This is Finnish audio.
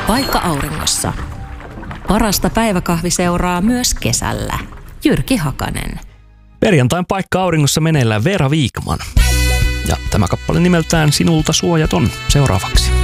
Paikka auringossa. Parasta päiväkahviseuraa myös kesällä. Jyrki Hakanen. Perjantain Paikka auringossa meneillään Veera Vikman. Ja tämä kappale nimeltään Sinulta suojaton seuraavaksi.